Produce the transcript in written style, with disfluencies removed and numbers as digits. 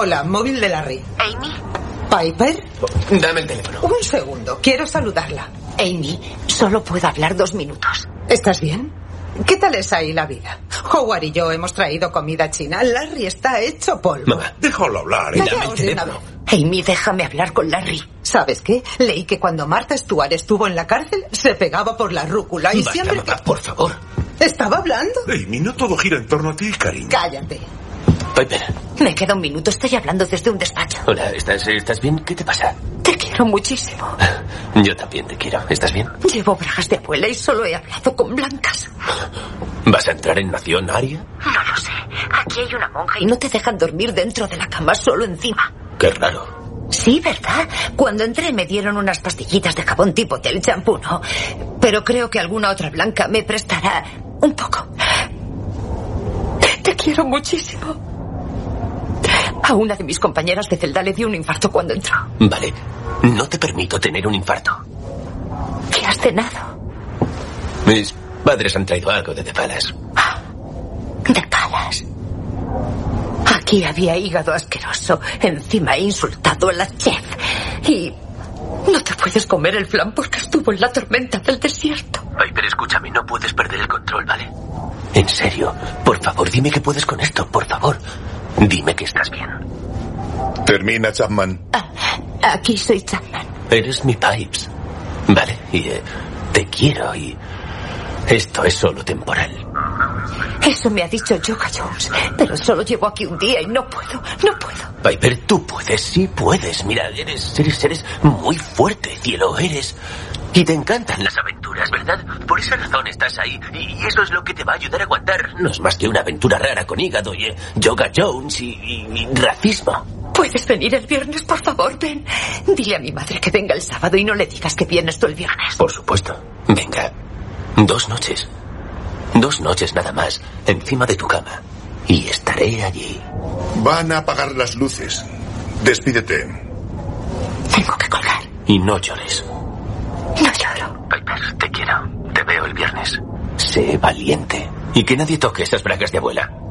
Hola, móvil de Larry. Amy. ¿Piper? Dame el teléfono. Un segundo, quiero saludarla. Amy, solo puedo hablar 2 minutos. ¿Estás bien? ¿Qué tal es ahí la vida? Howard y yo hemos traído comida china. Larry está hecho polvo. Mamá, Déjalo hablar. dame el Callaos de una teléfono. vez. Amy, déjame hablar con Larry. ¿Sabes qué? Leí que cuando Martha Stewart estuvo en la cárcel se pegaba por la rúcula y Basta, siempre... mamá, por favor. ¿Estaba hablando? Amy, no todo gira en torno a ti, cariño. Cállate. Piper. Me queda 1 minuto, estoy hablando desde un despacho. Hola, ¿estás bien? ¿Qué te pasa? Te quiero muchísimo. Yo también te quiero. ¿Estás bien? Llevo bragas de abuela y solo he hablado con blancas. ¿Vas a entrar en Nación Aria? No lo sé. Aquí hay una monja y no te dejan dormir dentro de la cama, solo encima. Qué raro. Sí, ¿verdad? Cuando entré me dieron unas pastillitas de jabón tipo del champú, ¿no? Pero creo que alguna otra blanca me prestará un poco. Te quiero muchísimo. A una de mis compañeras de celda le dio un infarto cuando entró. Vale. No te permito tener un infarto. ¿Qué has cenado? Mis padres han traído algo de Palas. De Palas. Aquí había hígado asqueroso. Encima he insultado a la chef. Y no te puedes comer el flan porque estuvo en la tormenta del desierto. Piper, escúchame, no puedes perder el control, ¿vale? En serio, por favor, dime que puedes con esto, por favor. Dime que estás bien. Termina, Chapman. Aquí soy Chapman. Eres mi Pipes. Vale, y te quiero y esto es solo temporal. Eso me ha dicho Yoga Jones. Pero solo llevo aquí un día y no puedo. Piper, tú puedes, sí puedes. Mira, eres muy fuerte, cielo, eres. Y te encantan las aventuras, ¿verdad? Por esa razón estás ahí. Y eso es lo que te va a ayudar a aguantar. No es más que una aventura rara con hígado y Yoga Jones y racismo. ¿Puedes venir el viernes, por favor? Ven. Dile a mi madre que venga el sábado y no le digas que vienes tú el viernes. Por supuesto. Venga. 2 noches. 2 noches nada más, encima de tu cama. Y estaré allí. Van a apagar las luces. Despídete. Tengo que colgar. Y no llores. No lloro. Piper, te quiero. Te veo el viernes. Sé valiente. Y que nadie toque esas bragas de abuela.